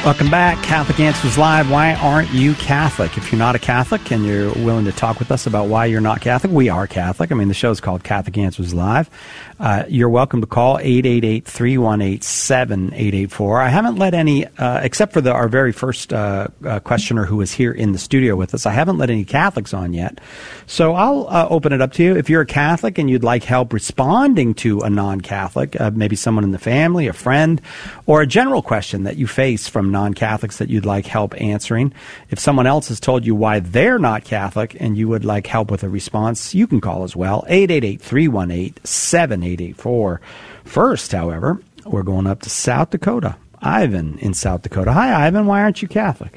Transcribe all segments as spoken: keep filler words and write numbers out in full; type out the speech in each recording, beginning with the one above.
Welcome back. Catholic Answers Live. Why aren't you Catholic? If you're not a Catholic and you're willing to talk with us about why you're not Catholic, we are Catholic. I mean, the show's called Catholic Answers Live. Uh, you're welcome to call eight eight eight, three one eight, seven eight eight four. I haven't let any, uh, except for the, our very first uh, uh, questioner who was here in the studio with us, I haven't let any Catholics on yet. So I'll uh, open it up to you. If you're a Catholic and you'd like help responding to a non-Catholic, uh, maybe someone in the family, a friend, or a general question that you face from non-Catholics that you'd like help answering. If someone else has told you why they're not Catholic and you would like help with a response, you can call as well, eight eight eight, three one eight, seven eight eight four. First, however, we're going up to South Dakota. Ivan in South Dakota. Hi, Ivan. Why aren't you Catholic?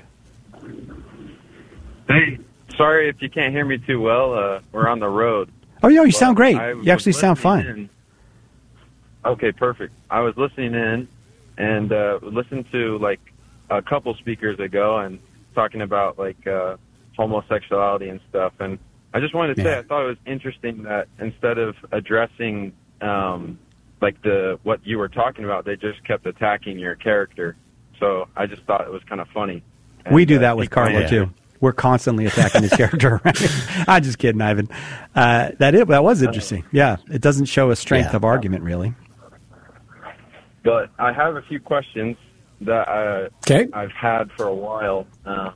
Hey, sorry if you can't hear me too well. Uh, we're on the road. Oh, yeah, you But sound great. I You actually was sound fine. listening in. Okay, perfect. I was listening in and uh, listened to, like, a couple speakers ago and talking about, like, uh, homosexuality and stuff. And I just wanted to say Yeah. I thought it was interesting that instead of addressing, um, like, the what you were talking about, they just kept attacking your character. So I just thought it was kind of funny. And, We do uh, that with keep Carlo, going. too. We're constantly attacking his character. I'm just kidding, Ivan. Uh, that, it, that was interesting. Yeah, it doesn't show a strength Yeah. of argument, really. But I have a few questions that I, Okay. I've had for a while. Um,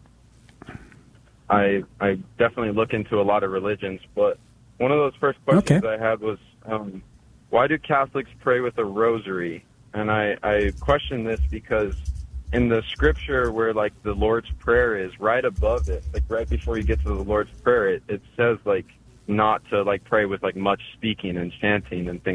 I I definitely look into a lot of religions, but one of those first questions Okay. I had was, um, why do Catholics pray with a rosary? And I, I question this because in the scripture where, like, the Lord's Prayer is, right above it, like right before you get to the Lord's Prayer, it, it says, like, not to, like, pray with, like, much speaking and chanting and things